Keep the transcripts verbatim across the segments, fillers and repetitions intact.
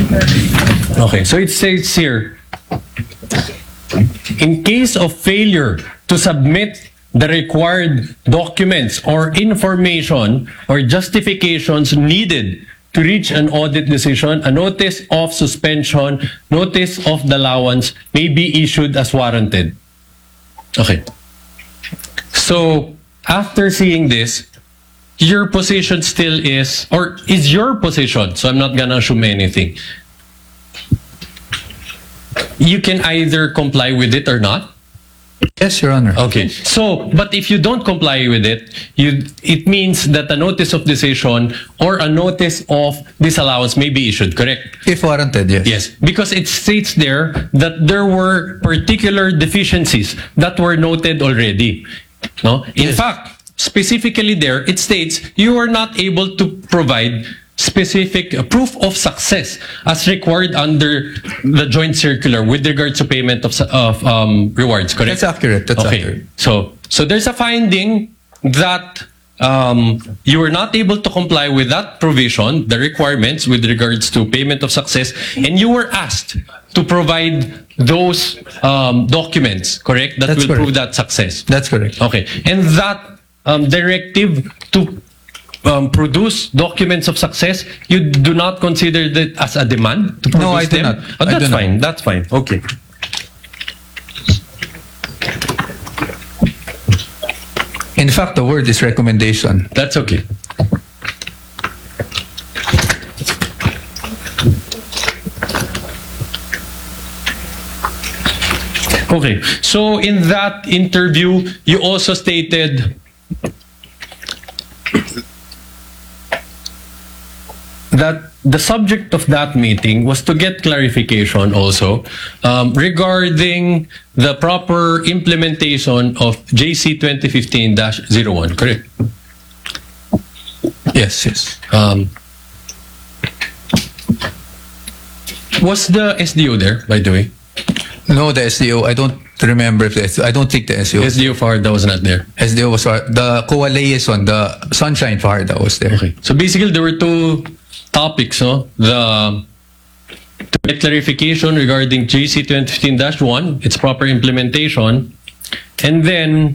Okay, so it says here, in case of failure to submit the required documents or information or justifications needed to reach an audit decision, a notice of suspension, notice of allowance may be issued as warranted. Okay. So, after seeing this, your position still is, or is your position, so I'm not gonna assume anything, you can either comply with it or not? Yes, Your Honor. Okay. So, but if you don't comply with it, you it means that a notice of decision or a notice of disallowance may be issued, correct? If warranted, yes. Yes, because it states there that there were particular deficiencies that were noted already. No? In Yes. fact, specifically there, it states you are not able to provide specific uh, proof of success as required under the joint circular with regards to payment of, of um, rewards, correct? That's accurate. That's Okay. accurate. So, so there's a finding that um, you were not able to comply with that provision, the requirements with regards to payment of success, and you were asked to provide those um, documents, correct? That That's will correct. prove that success. That's correct. Okay. And that um, directive to um, produce documents of success, you do not consider that as a demand to produce No, I do them? not. Oh, I that's do not. fine. That's fine. Okay. In fact, the word is recommendation. That's okay. Okay. So in that interview, you also stated that the subject of that meeting was to get clarification also um, regarding the proper implementation of J C twenty fifteen dash zero one, correct? Yes, yes. Um, was the S D O there, by the way? No, the S D O, I don't remember if the S D O, I don't think the S D O. S D O Farda was not there. S D O was Far- the C O A liaison, the Sunshine Farda was there. Okay. So basically, there were two topics, no? The to get clarification regarding J C twenty fifteen dash one, its proper implementation, and then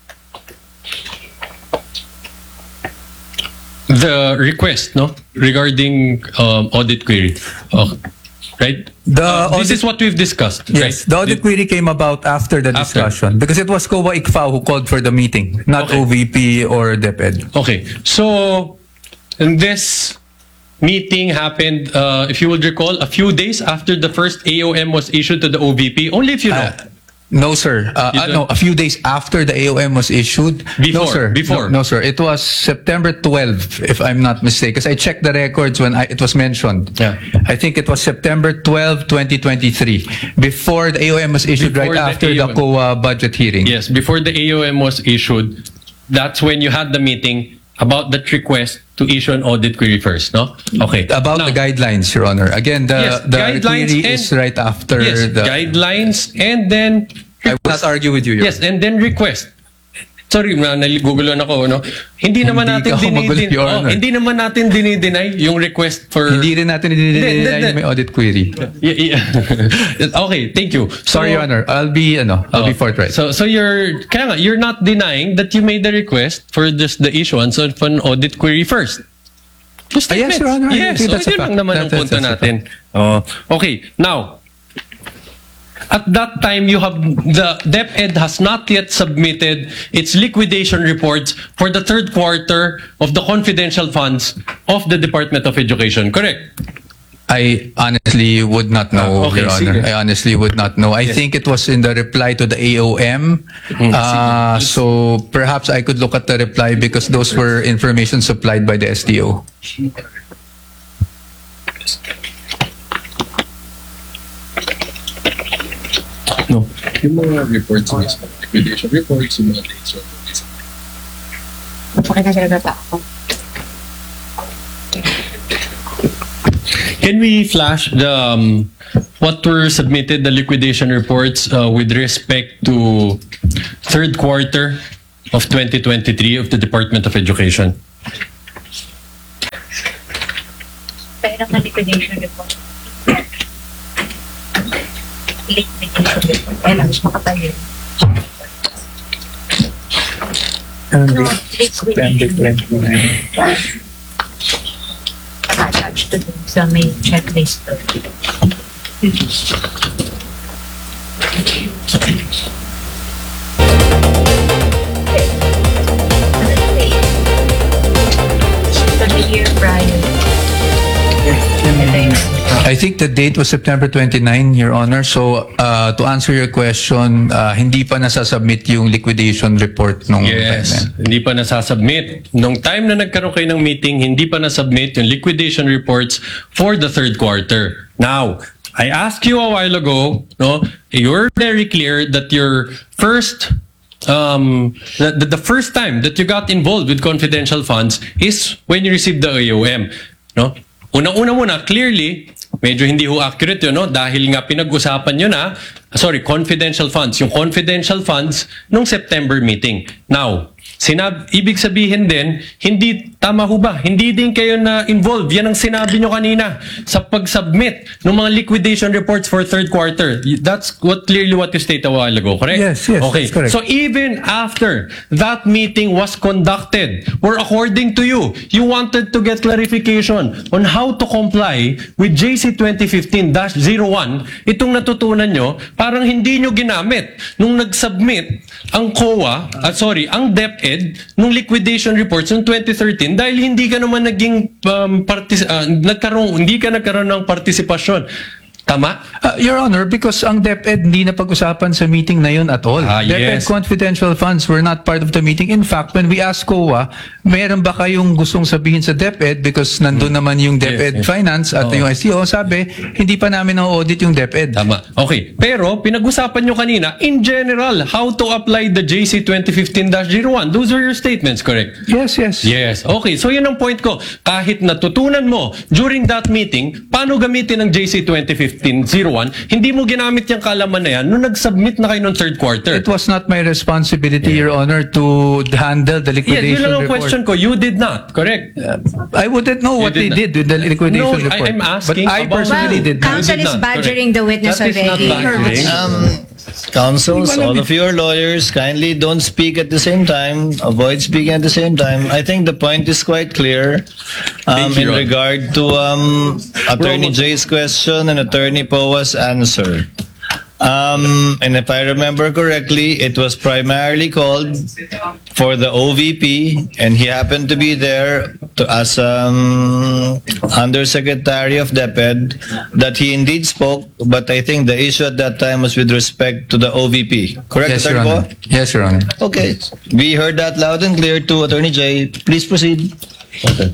the request, no, regarding um, audit query. Oh, right? The Uh, this audit- is what we've discussed. Yes, right? the audit query came about after the After. discussion because it was C O A I C F A who called for the meeting, not Okay. O V P or DepEd. Okay, so and this meeting happened, uh, if you would recall, a few days after the first A O M was issued to the O V P. Only if you know. Uh, no, sir. Uh, You uh, don't- no, a few days after the A O M was issued. Before, no, sir. before. No, no, sir. It was September twelfth, if I'm not mistaken. Because I checked the records when I, it was mentioned. Yeah. I think it was September twelfth, twenty twenty-three. Before the A O M was issued, Before right the after A O the M. C O A budget hearing. Yes, before the A O M was issued, that's when you had the meeting about that request to issue an audit query first, no? Okay. About Now, the guidelines, Your Honor. Again, the, Yes, the guidelines query and- is right after yes, the... guidelines and then I will not argue with you, Your yes, and then request. Sorry, na naligugulan ako, no? Hindi naman Hindi natin ka magulo, dinidin, Your oh, Honor. hindi naman natin dinideny yung request for Hindi rin natin Hindi, dinideny hindi, may audit query. Yeah, yeah. Okay, thank you. So, Sorry, Your Honor. I'll be, ano, I'll be Oh, forthright. So, so you're, kaya nga, you're not denying that you made the request for just the issuance of an audit query first. Just Ah, yes, Your Honor. I Yes, think so that's a yun lang fact. naman ang That's- punto that's a natin. Oh, okay, now, at that time, you have the DepEd has not yet submitted its liquidation reports for the third quarter of the confidential funds of the Department of Education. Correct? I honestly would not know, Ah, okay, Your Honor. sige. I honestly would not know. I think it was in the reply to the A O M. Mm, Uh, so perhaps I could look at the reply because those were information supplied by the S D O. No. Yung mga reports mismo, liquidation reports, yung mga dates of this. Can we flash the um, what were submitted, the liquidation reports uh, with respect to third quarter of twenty twenty-three of the Department of Education? Tayo ng liquidation report. liquidation report. Kaya lang, makatayo. No, liquidation. Attached to dun sa may checklist. So the year prior. I think the date was September twenty-ninth, Your Honor. So, uh, to answer your question, uh, hindi pa nasasubmit yung liquidation report nung Yes, time na. hindi pa nasasubmit. Nung time na nagkaroon kayo ng meeting, hindi pa nasubmit yung liquidation reports for the third quarter. Now, I asked you a while ago, no, you're very clear that your first um the, the, the first time that you got involved with confidential funds is when you received the A O M, no? Una-una muna, clearly, medyo hindi ho accurate yun, no? Dahil nga pinag-usapan nyo na, sorry, confidential funds. Yung confidential funds nung September meeting. Now, sinab ibig sabihin din, hindi, tama ho ba? Hindi din kayo na involved. Yan ang sinabi nyo kanina sa pag-submit ng mga liquidation reports for third quarter. That's what clearly what you stated a while ago, correct? Yes, yes, okay. that's correct. So even after that meeting was conducted, where according to you, you wanted to get clarification on how to comply with J C twenty fifteen dash zero one, itong natutunan nyo, parang hindi nyo ginamit nung nag-submit ang C O A, at sorry, ang DepEd nung liquidation reports noong twenty thirteen dahil hindi ka naman naging um, partic- uh, nagkaroon, hindi ka nagkaroon ng partisipasyon. Tama? Uh, Your Honor, because ang DepEd hindi na pag-usapan sa meeting na yun at all. Ah, DepEd yes. confidential funds were not part of the meeting. In fact, when we asked C O A, meron ba kayong gustong sabihin sa DepEd because nandun naman yung DepEd Yes, yes. Finance at Oo. yung S C O, sabi, hindi pa namin na-audit yung DepEd. Tama. Okay. Pero, pinag-usapan nyo kanina, in general, how to apply the J C twenty fifteen dash zero one. Those are your statements, correct? Yes, yes. Yes. Okay. So, yun ang point ko. Kahit natutunan mo during that meeting, paano gamitin ang J C twenty fifteen dash zero one, hindi mo ginamit yung kalaman na yan nung nag-submit na kayo ng third quarter. It was not my responsibility, Your Honor, to handle the Yes, liquidation yun lang ang report. question ko. You did not. Correct? I wouldn't know what You they did did with the liquidation No, I- report. I'm asking but I about- personally Well, did not. counsel You did is not, badgering correct. the witness That is not already. badgering. Um, counsels, all of your lawyers, kindly don't speak at the same time. Avoid speaking at the same time. I think the point is quite clear um, Thank you, in Ron. regard to um, Attorney Jay's question and Attorney Powa's answer. Um, and if I remember correctly, it was primarily called for the O V P, and he happened to be there to, as um, Undersecretary of DepEd, that he indeed spoke, but I think the issue at that time was with respect to the O V P. Correct, Yes, Your Attorney Honor. Powa? Yes, Your Honor. Okay, we heard that loud and clear to Attorney Jay. Please proceed. Okay.